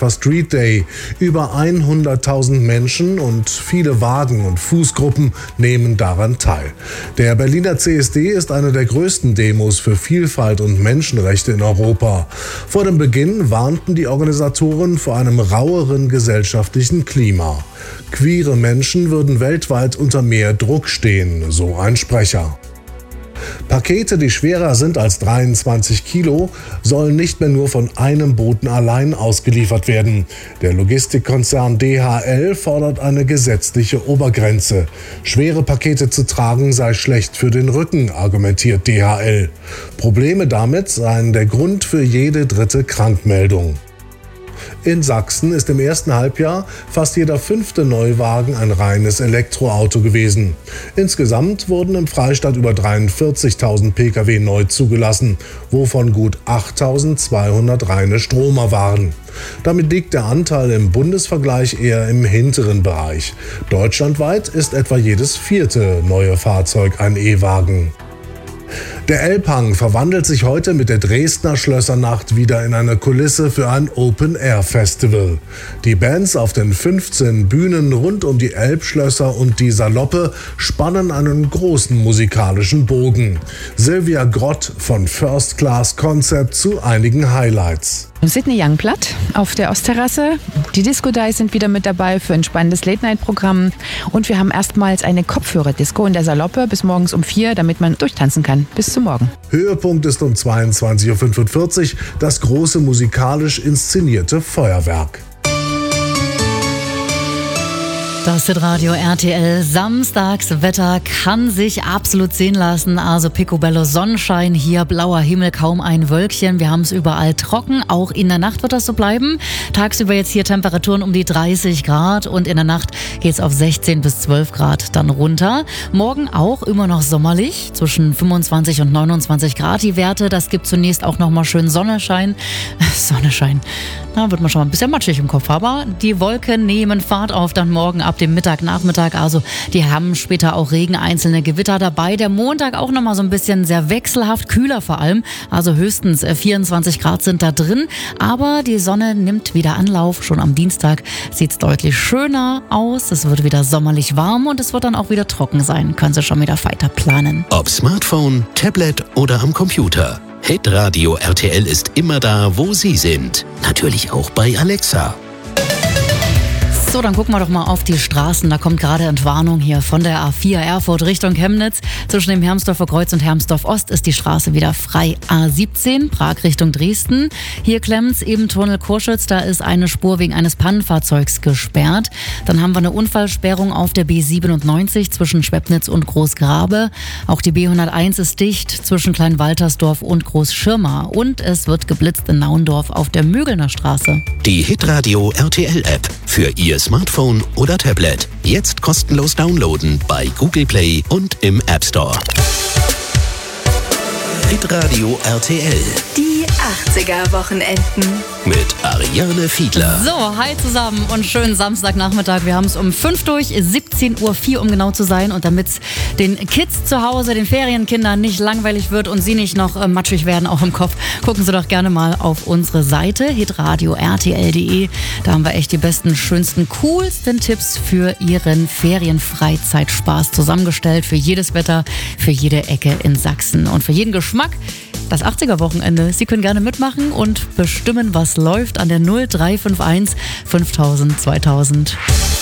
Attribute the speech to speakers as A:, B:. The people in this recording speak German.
A: Hannover Street Day. Über 100.000 Menschen und viele Wagen und Fußgruppen nehmen daran teil. Der Berliner CSD ist eine der größten Demos für Vielfalt und Menschenrechte in Europa. Vor dem Beginn warnten die Organisatoren vor einem raueren gesellschaftlichen Klima. Queere Menschen würden weltweit unter mehr Druck stehen, so ein Sprecher. Pakete, die schwerer sind als 23 Kilo, sollen nicht mehr nur von einem Boten allein ausgeliefert werden. Der Logistikkonzern DHL fordert eine gesetzliche Obergrenze. Schwere Pakete zu tragen sei schlecht für den Rücken, argumentiert DHL. Probleme damit seien der Grund für jede dritte Krankmeldung. In Sachsen ist im ersten Halbjahr fast jeder 5. Neuwagen ein reines Elektroauto gewesen. Insgesamt wurden im Freistaat über 43.000 Pkw neu zugelassen, wovon gut 8.200 reine Stromer waren. Damit liegt der Anteil im Bundesvergleich eher im hinteren Bereich. Deutschlandweit ist etwa jedes 4. neue Fahrzeug ein E-Wagen. Der Elbhang verwandelt sich heute mit der Dresdner Schlössernacht wieder in eine Kulisse für ein Open-Air-Festival. Die Bands auf den 15 Bühnen rund um die Elbschlösser und die Saloppe spannen einen großen musikalischen Bogen. Sylvia Grott von First Class Concept zu einigen Highlights.
B: Sydney Youngblood auf der Ostterrasse. Die Disco Dice sind wieder mit dabei für ein spannendes Late-Night-Programm. Und wir haben erstmals eine Kopfhörer-Disco in der Saloppe bis morgens um 4, damit man durchtanzen kann. Bis zum Morgen.
A: Höhepunkt ist um 22.45 Uhr das große musikalisch inszenierte Feuerwerk.
C: Das Hitradio RTL Samstagswetter kann sich absolut sehen lassen. Also Picobello Sonnenschein, hier blauer Himmel, kaum ein Wölkchen. Wir haben es überall trocken. Auch in der Nacht wird das so bleiben. Tagsüber jetzt hier Temperaturen um die 30 Grad und in der Nacht geht es auf 16 bis 12 Grad dann runter. Morgen auch immer noch sommerlich, zwischen 25 und 29 Grad die Werte. Das gibt zunächst auch nochmal schön Sonnenschein. Da wird man schon mal ein bisschen matschig im Kopf. Aber die Wolken nehmen Fahrt auf dann morgen ab dem Mittag, Nachmittag. Also die haben später auch Regen, einzelne Gewitter dabei. Der Montag auch nochmal so ein bisschen sehr wechselhaft, kühler vor allem. Also höchstens 24 Grad sind da drin. Aber die Sonne nimmt wieder Anlauf. Schon am Dienstag sieht es deutlich schöner aus. Es wird wieder sommerlich warm und es wird dann auch wieder trocken sein. Können Sie schon wieder weiter planen.
D: Ob Smartphone, Tablet oder am Computer. Hitradio RTL ist immer da, wo Sie sind. Natürlich auch bei Alexa.
C: So, dann gucken wir doch mal auf die Straßen. Da kommt gerade Entwarnung hier von der A4 Erfurt Richtung Chemnitz. Zwischen dem Hermsdorfer Kreuz und Hermsdorf Ost ist die Straße wieder frei. A17 Prag Richtung Dresden. Hier klemmt's eben Tunnel Kurschütz. Da ist eine Spur wegen eines Pannenfahrzeugs gesperrt. Dann haben wir eine Unfallsperrung auf der B97 zwischen Schwebnitz und Großgrabe. Auch die B101 ist dicht zwischen Kleinwaltersdorf und Großschirma. Und es wird geblitzt in Naundorf auf der Mögelner Straße.
D: Die Hitradio RTL App für Ihr Smartphone oder Tablet. Jetzt kostenlos downloaden bei Google Play und im App Store. Hitradio RTL.
E: Die 80er-Wochenenden.
D: Mit Ariane Fiedler.
C: So, hi zusammen und schönen Samstagnachmittag. Wir haben es um 5 durch, 17.04 Uhr, um genau zu sein. Und damit den Kids zu Hause, den Ferienkindern nicht langweilig wird und sie nicht noch matschig werden, auch im Kopf, gucken Sie doch gerne mal auf unsere Seite hitradio-rtl.de. Da haben wir echt die besten, schönsten, coolsten Tipps für Ihren Ferienfreizeitspaß zusammengestellt. Für jedes Wetter, für jede Ecke in Sachsen und für jeden Geschmack. Das 80er-Wochenende. Sie können gerne mitmachen und bestimmen, was läuft an der 0351 5000 2000.